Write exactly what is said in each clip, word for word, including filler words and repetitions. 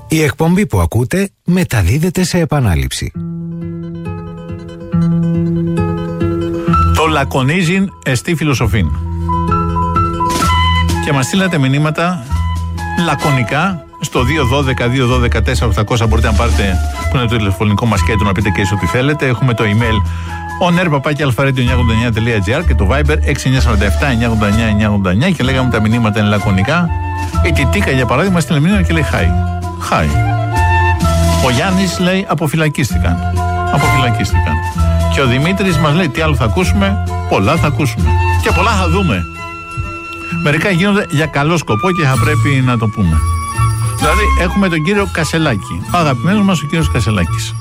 Η εκπομπή που ακούτε μεταδίδεται σε επανάληψη. Το λακωνίζειν εστί φιλοσοφήν. Και μας στείλατε μηνύματα λακωνικά στο δύο δώδεκα δύο δώδεκα τέσσερα οκτακόσια. Μπορείτε να πάρετε, που είναι το τηλεφωνικό μας κέντρο, να πείτε και εσείς ό,τι θέλετε. Έχουμε το email onair παπάκι αλφαρέντιο εννιακόσια ογδόντα εννιά τελεία τζι άρ και το Viber έξι εννιά τέσσερα επτά εννιακόσια ογδόντα εννιά εννιακόσια ογδόντα εννιά και λέγαμε τα μηνύματα είναι λακωνικά. Η Τιτίκα για παράδειγμα στείλε μηνύμα και λέει hi. Hi. Ο Γιάννης λέει αποφυλακίστηκαν. Αποφυλακίστηκαν. Και ο Δημήτρης μας λέει τι άλλο θα ακούσουμε. Πολλά θα ακούσουμε. Και πολλά θα δούμε. Μερικά γίνονται για καλό σκοπό και θα πρέπει να το πούμε. Δηλαδή έχουμε τον κύριο Κασελάκη. Ο αγαπημένος μας ο κύριος Κασελάκης.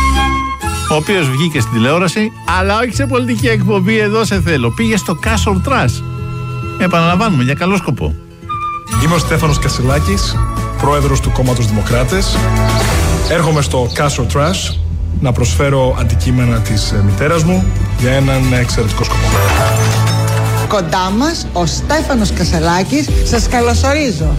Ο οποίος βγήκε στην τηλεόραση, αλλά όχι σε πολιτική εκπομπή, εδώ σε θέλω. Πήγε στο Castle Trash. Επαναλαμβάνουμε, για καλό σκοπό. Είμαι ο Στέφανος Κασελάκης, πρόεδρος του Κόμματος Δημοκράτες. Έρχομαι στο Castle Trash να προσφέρω αντικείμενα της μητέρας μου για έναν εξαιρετικό σκοπό. Κοντά μας ο Στέφανος Κασελάκης, σας καλωσορίζω.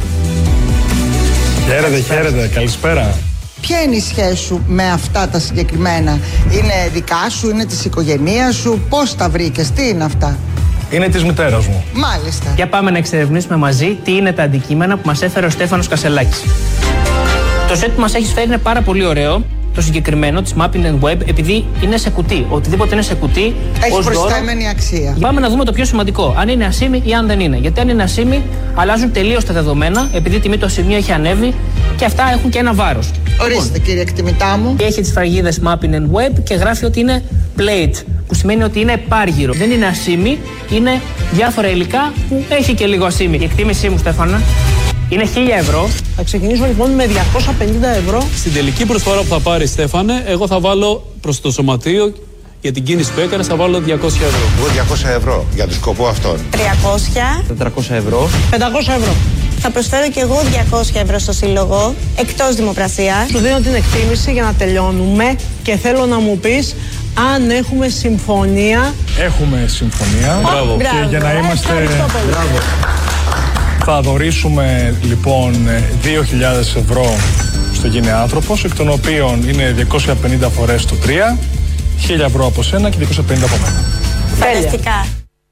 Χαίρετε, χαίρετε, καλησπέρα. Ποια είναι η σχέση σου με αυτά τα συγκεκριμένα? Είναι δικά σου, είναι της οικογένειας σου, πώς τα βρήκες, τι είναι αυτά? Είναι της μητέρας μου. Μάλιστα. Για πάμε να εξερευνήσουμε μαζί τι είναι τα αντικείμενα που μας έφερε ο Στέφανος Κασελάκης. Το σετ που μας έχεις φέρει είναι πάρα πολύ ωραίο. Το συγκεκριμένο της Mapping and Web, επειδή είναι σε κουτί. Οτιδήποτε είναι σε κουτί. Έχει προστάμενη αξία. Πάμε να δούμε το πιο σημαντικό. Αν είναι ασήμι ή αν δεν είναι. Γιατί αν είναι ασήμι, αλλάζουν τελείως τα δεδομένα, επειδή η τιμή του ασημείου έχει ανέβει και αυτά έχουν και ένα βάρος. Ορίστε, λοιπόν, κύριε εκτιμητά μου. Έχει τις φραγίδες Mapping and Web και γράφει ότι είναι plate, που σημαίνει ότι είναι επάργυρο. Δεν είναι ασήμι, είναι διάφορα υλικά που έχει και λίγο ασήμι. Η εκτίμησή μου, Στέφανα, είναι χίλια ευρώ. Θα ξεκινήσω λοιπόν με διακόσια πενήντα ευρώ. Στην τελική προσφορά που θα πάρει, Στέφανε, εγώ θα βάλω προς το σωματείο για την κίνηση που έκανες, θα βάλω διακόσια ευρώ. Εγώ διακόσια ευρώ για τον σκοπό αυτόν. τριακόσια. τετρακόσια ευρώ. πεντακόσια ευρώ. Θα προσφέρω και εγώ διακόσια ευρώ στο σύλλογο, εκτός δημοπρασίας. Σου δίνω την εκτίμηση για να τελειώνουμε και θέλω να μου πεις αν έχουμε συμφωνία. Έχουμε συμφωνία. Μπράβο. Και Μπράβο. για να είμαστε... Μπράβο. Θα δωρήσουμε λοιπόν δύο χιλιάδες ευρώ στο Γίνει Άνθρωπος, εκ των οποίων είναι διακόσια πενήντα φορές το τρία, χίλια ευρώ από σένα και διακόσια πενήντα από μένα. Φανταστικά.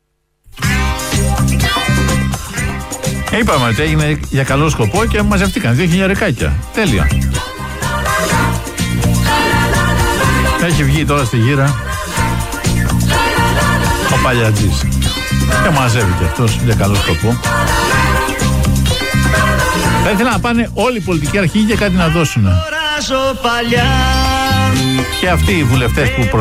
Είπαμε ότι έγινε για καλό σκοπό και μαζευτήκαν δύο χιλιαρικάκια. Τέλεια. Έχει βγει τώρα στη γύρα ο Παλιατζής και μαζεύει και αυτός για καλό σκοπό. Θα ήθελα να πάνε όλοι οι πολιτικοί αρχηγοί και κάτι να δώσουν. Και αυτοί οι βουλευτές που